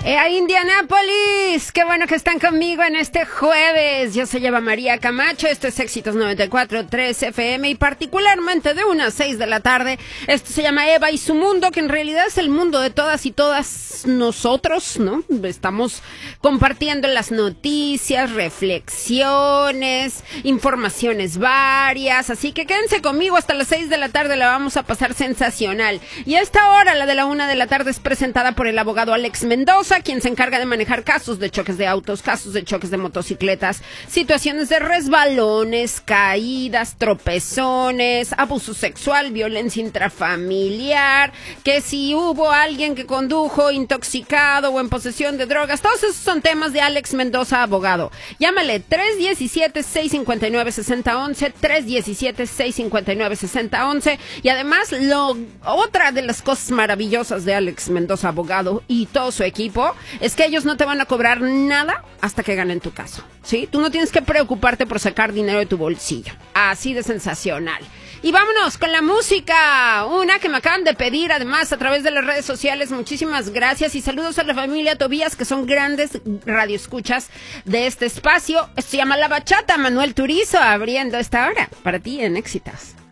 A Indianápolis, qué bueno que están conmigo en este jueves. Yo soy Eva María Camacho, esto es Éxitos 94.3 FM y particularmente de 1 a 6 de la tarde. Esto se llama Eva y su mundo, que en realidad es el mundo de todas y todas nosotros, ¿no? Estamos compartiendo las noticias, reflexiones, informaciones varias, así que quédense conmigo hasta las 6 de la tarde, la vamos a pasar sensacional. Y a esta hora, la de la 1 de la tarde, es presentada por el abogado Alex Mendoza, quien se encarga de manejar casos de choques de autos, casos de choques de motocicletas, situaciones de resbalones, caídas, tropezones, abuso sexual, violencia intrafamiliar, que si hubo alguien que condujo intoxicado o en posesión de drogas, todos esos son temas de Alex Mendoza, abogado. Llámale 317-659-6011, 317-659-6011, y además otra de las cosas maravillosas de Alex Mendoza, abogado, y todo su equipo, es que ellos no te van a cobrar nada hasta que ganen tu caso, ¿sí? Tú no tienes que preocuparte por sacar dinero de tu bolsillo. Así de sensacional. Y vámonos con la música, una que me acaban de pedir además a través de las redes sociales. Muchísimas gracias y saludos a la familia Tobías, que son grandes radioescuchas de este espacio. Esto se llama La Bachata, Manuel Turizo abriendo esta hora para ti en Éxitos.